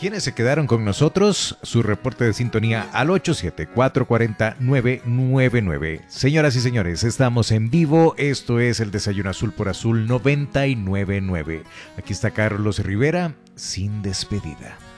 Quienes se quedaron con nosotros, su reporte de sintonía al 874-40999. Señoras y señores, estamos en vivo. Esto es el Desayuno Azul por Azul 999. Aquí está Carlos Rivera, sin despedida.